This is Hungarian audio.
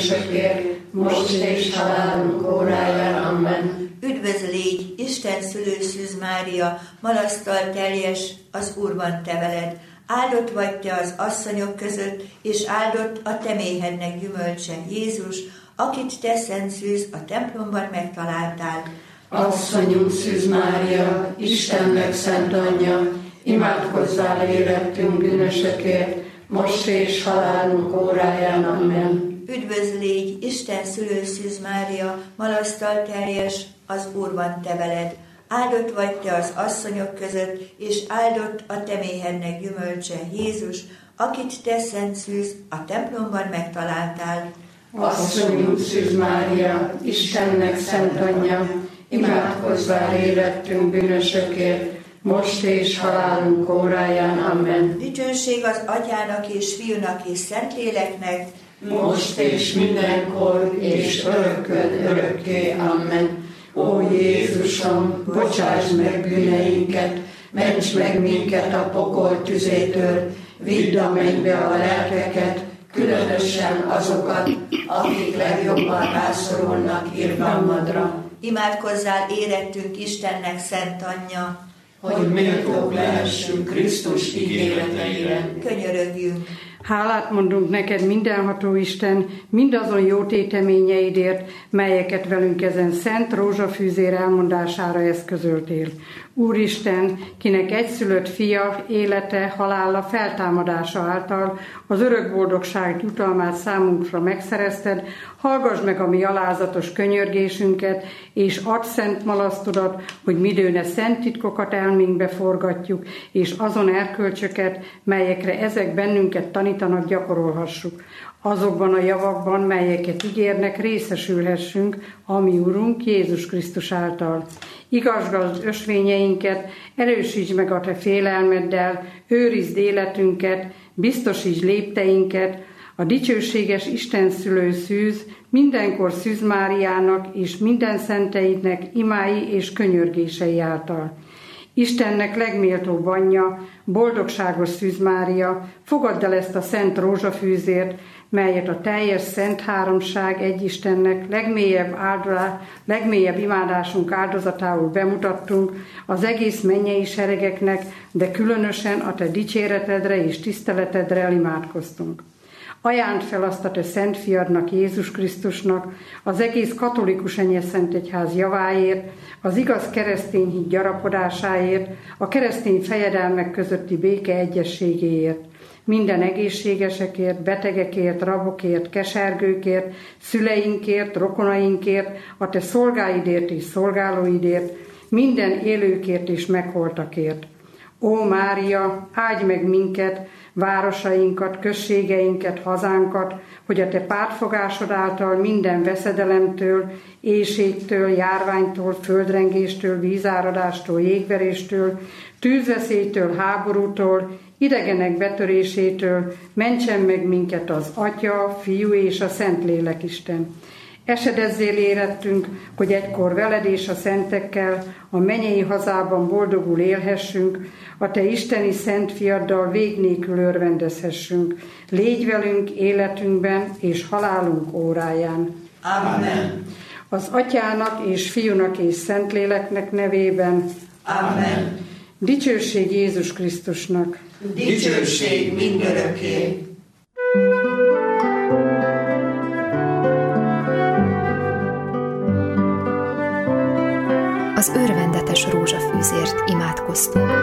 bűnösökért, most és halálunk óráján. Amen. Üdvözl légy, Isten szülő Szűz Mária, malasztal teljes, az Úr van te veled. Áldott vagy te az asszonyok között, és áldott a te méhednek gyümölcse, Jézus, akit te, Szent Szűz, a templomban megtaláltál. Asszonyunk Szűz Mária, Istennek szent anyja, imádkozzál érettünk bűnösökért, most és halálunk óráján. Amen. Üdvözl légy, Isten szülő Szűz Mária, malasztal teljes, az Úr van te veled. Áldott vagy te az asszonyok között, és áldott a te méhednek gyümölcse, Jézus, akit te, Szent Szűz, a templomban megtaláltál. Asszonyunk Szűz Mária, Istennek szent anyja, imádkozzál érettünk bűnösökért, most és halálunk óráján. Amen. Dicsőség az Atyának és Fiúnak és Szentléleknek, most és mindenkor és örökkön örökké. Amen. Ó Jézusom, bocsáss meg bűneinket, ments meg minket a pokol tüzétől, vidd a mennybe a lelkeket, különösen azokat, akik legjobban rászorulnak irgalmadra. Imádkozzál érettünk Istennek szent anyja, hogy méltók lehessünk Krisztus ígéreteire. Könyörögjünk. Hálát mondunk neked, mindenható Isten, mindazon jó téteményeidért, melyeket velünk ezen szent rózsafűzér elmondására eszközöltél. Úristen, kinek egyszülött fia élete, halála, feltámadása által az örök boldogság jutalmát számunkra megszerezted, hallgass meg a mi alázatos könyörgésünket, és add szent malasztodat, hogy midőne szent titkokat elménkbe forgatjuk, és azon erkölcsöket, melyekre ezek bennünket tanítanak, gyakorolhassuk. Azokban a javakban, melyeket ígérnek, részesülhessünk, a mi Urunk Jézus Krisztus által. Igazgasd ösvényeinket, erősíts meg a te félelmeddel, őrizd életünket, biztosíts lépteinket, a dicsőséges Isten szülő Szűz, mindenkor Szűz Máriának és minden szenteidnek imái és könyörgései által. Istennek legméltóbb anyja, boldogságos Szűz Mária, fogadd el ezt a szent rózsafűzért, melyet a teljes szent háromság egy Istennek legmélyebb imádásunk áldozatául bemutattunk az egész mennyei seregeknek, de különösen a te dicséretedre és tiszteletedre imádkoztunk. Ajánd fel azt a te szent fiadnak, Jézus Krisztusnak, az egész katolikus Enyeszentegyház javáért, az igaz keresztény hit gyarapodásáért, a keresztény fejedelmek közötti béke egyességéért, minden egészségesekért, betegekért, rabokért, kesergőkért, szüleinkért, rokonainkért, a te szolgáidért és szolgálóidért, minden élőkért és megholtakért. Ó Mária, áldj meg minket, városainkat, községeinket, hazánkat, hogy a te pártfogásod által minden veszedelemtől, éhségtől, járványtól, földrengéstől, vízáradástól, jégveréstől, tűzveszélytől, háborútól, idegenek betörésétől mentsen meg minket az Atya, Fiú és a Szentlélek Isten. Esedezzél érettünk, hogy egykor veled és a szentekkel a mennyei hazában boldogul élhessünk, a te isteni szent fiaddal vég nélkül örvendezhessünk. Légy velünk életünkben és halálunk óráján. Amen. Az Atyának és Fiúnak és Szentléleknek nevében. Amen. Dicsőség Jézus Krisztusnak. Dicsőség mindörökké. Az örvendetes rózsafűzért imádkoztunk.